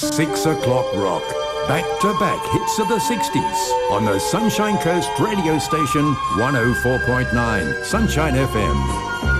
6 o'clock rock. Back-to-back hits of the 60s on the Sunshine Coast radio station 104.9 Sunshine FM.